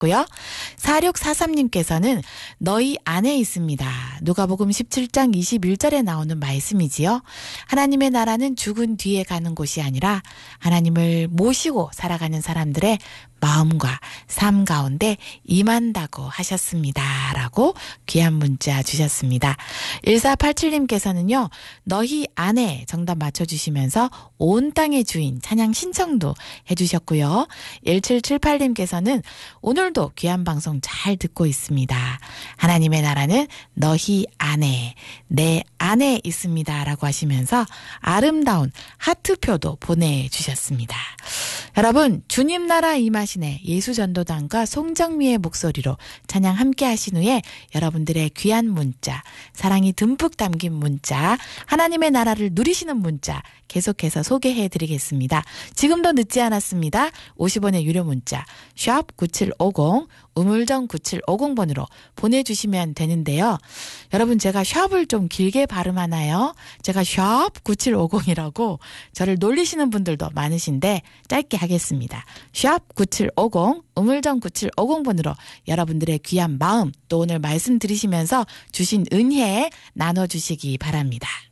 주셨고요. 4643님께서는 너희 안에 있습니다. 누가복음 17장 21절에 나오는 말씀이지요. 하나님의 나라는 죽은 뒤에 가는 곳이 아니라 하나님을 모시고 살아가는 사람들의 마음과 삶 가운데 임한다고 하셨습니다. 라고 귀한 문자 주셨습니다. 1487님께서는요. 너희 안에 정답 맞춰주시면서 온 땅의 주인 찬양 신청도 해주셨고요. 1778님께서는 오늘도 귀한 방송 잘 듣고 있습니다. 하나님의 나라는 너희 안에 내 안에 있습니다. 라고 하시면서 아름다운 하트표도 보내주셨습니다. 여러분 주님 나라 임하시네 예수전도단과 송정미의 목소리로 찬양 함께 하신 후에 여러분들의 귀한 문자 사랑이 듬뿍 담긴 문자 하나님의 나라를 누리시는 문자 계속해서 소개해드리겠습니다. 지금도 늦지 않았습니다. 50원의 유료 문자 샵 9750 우물정 9750번으로 보내주시면 되는데요. 여러분 제가 샵을 좀 길게 발음하나요? 제가 샵 9750이라고 저를 놀리시는 분들도 많으신데 짧게 하겠습니다. 샵 9750 우물정 9750번으로 여러분들의 귀한 마음 또 오늘 말씀 들으시면서 주신 은혜 나눠주시기 바랍니다.